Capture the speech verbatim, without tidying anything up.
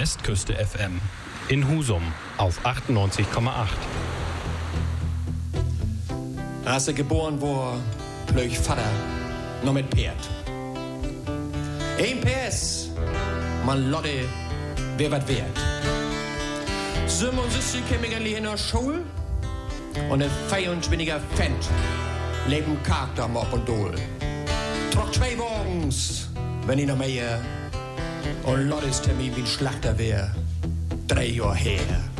Westküste F M. In Husum auf achtundneunzig Komma acht. Als er geboren war, plöch Vater noch mit Pferd. Ein P S, man Lotte, wer wat wert. Sim und Sissi kämen eigentlich in der Schule und ein vierundzwanziger Cent leben Charakter am Ob und Dol. Trock zwei Wagens, wenn ich noch mehr, und Lottes Termin wie ein Schlachter wär, drei Jahre her.